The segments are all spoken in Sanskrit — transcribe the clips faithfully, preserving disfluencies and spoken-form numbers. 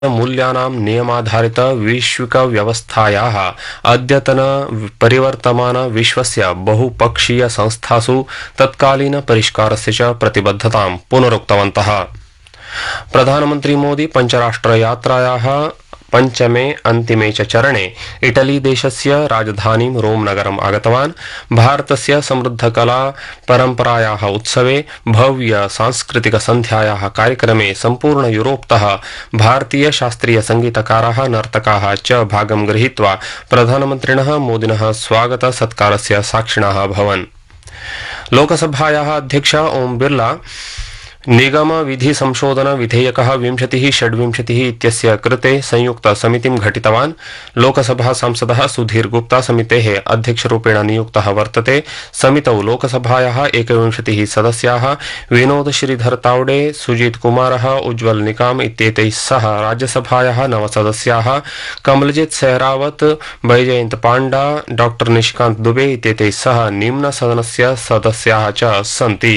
मूल्यानां नियमाधारित वैश्विकव्यवस्थायाः अद्यतन परिवर्तमान विश्वस्य बहुपक्षीय संस्थासु तत्कालीन परिष्कारस्य च प्रतिबद्धतां पुनरुक्तवन्तः। प्रधानमन्त्री मोदी पञ्चराष्ट्रयात्रायाः पञ्चमे अन्तिमे च चरणे इटली देशस्य राजधानीं रोम नगरम् आगतवान्। भारतस्य समृद्धकला परम्परायाः उत्सवे भव्य सांस्कृतिक सन्ध्यायाः कार्यक्रमे सम्पूर्ण यूरोपतः भारतीय शास्त्रीय संगीतकाराः नर्तकाः च भागं गृहीत्वा प्रधानमन्त्रिणः मोदिनः स्वागत सत्कारस्य साक्षिणः अभवन्। लोकसभायाः अध्यक्ष ओम बिर्ला निगम विधि संशोधन विधेयकः विंशतिः षड्विंशतिः इत्यस्य कृते संयुक्त समितिं घटितवान्। लोकसभा सांसदः सुधीर गुप्ता समितेः अध्यक्षरूपेण नियुक्तः वर्तते। समितौ लोकसभायाः एकविंशतिः सदस्याः विनोद श्रीधर तावडे, सुजीत कुमारः, उज्ज्वल निकाम इत्येतैः सह राज्यसभायाः नव सदस्याः कमलजीत सेहरावत, बैजयंत पांडा, डॉक्टर निशिकांत दुबे इत्येतैः सह निम्नसदनस्य सदस्याः च सन्ति।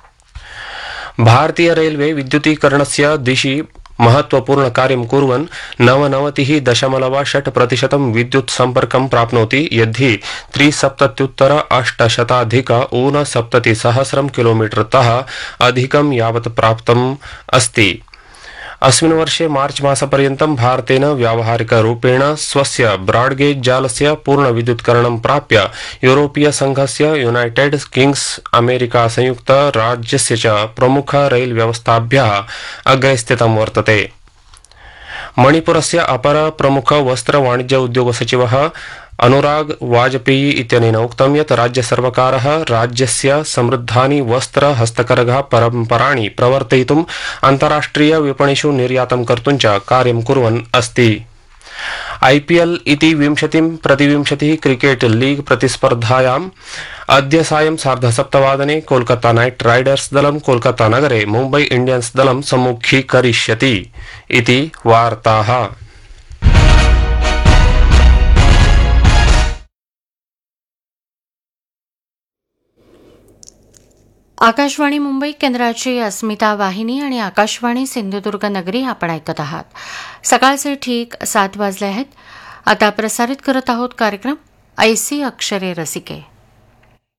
भारतीय रेलवे विद्युतीकरणस्य दिशि महत्वपूर्ण कार्यं कुर्वन् नवनवतिः दशमलव षट् प्रतिशतं विद्युत् सम्पर्कं प्राप्नोति, यद्धि त्रिसप्तत्युत्तर अष्टशताधिक ऊनसप्ततिसहस्रं किलोमीटरतः अधिकं यावत् प्राप्तम् अस्ति। अस्मिन् वर्षे मार्च मासपर्यन्तं भारतेन व्यावहारिकरूपेण स्वस्य ब्रॉडगेज जालस्य पूर्णविद्युत्करणं प्राप्य यूरोपीय संघस्य यूनाइटेड किंग्स अमेरिका संयुक्त राज्यस्य च प्रमुख रैल व्यवस्थाभ्यः अग्रे स्थितं वर्तते। मणिपुरस्य अपर प्रमुख वस्त्र वाणिज्य उद्योग सचिवः अनुराग वाजपेयी इत्यनेन उक्तं यत् राज्यसर्वकारः राज्यस्य समृद्धानि वस्त्र हस्तकरघा परम्पराणि प्रवर्तयितुम् अन्ताराष्ट्रिय विपणिषु निर्यातं कर्तुं च कार्यं कुर्वन् अस्ति। आईपीएल इति विंशतिं प्रतिविंशतिः क्रिकेट लीग प्रतिस्पर्धायाम् अद्य सायं सार्धसप्तवादने कोलकाता नाइट राइडर्स दलं कोलकाता नगरे मुम्बई इंडियन्स दलं सम्मुखीकरिष्यति इति वार्ताः। आकाशवाणी मुंबई केंद्राची अस्मिता वाहिनी आणि आकाशवाणी सिंधुदुर्ग नगरी आपण ऐकत आहात। सकाळचे ठीक सात वाजले आहेत। आता प्रसारित करत आहोत कार्यक्रम ऐसी अक्षरे रसिके।